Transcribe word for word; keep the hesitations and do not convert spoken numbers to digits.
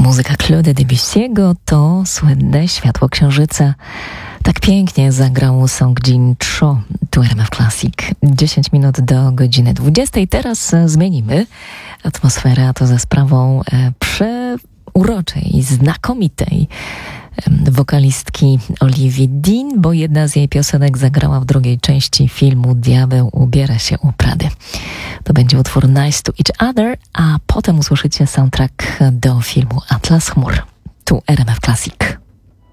Muzyka Claude'a Debussy'ego to słynne Światło Księżyca. Tak pięknie zagrał Song Jin Cho, tu R M F Classic. dziesięć minut do godziny dwudziestej. Teraz zmienimy atmosferę, a to za sprawą e, przeuroczej i znakomitej e, wokalistki Olivia Dean, bo jedna z jej piosenek zagrała w drugiej części filmu Diabeł ubiera się u Prady. To będzie utwór Nice to Each Other, a potem usłyszycie soundtrack do filmu Atlas Chmur. Tu R M F Classic.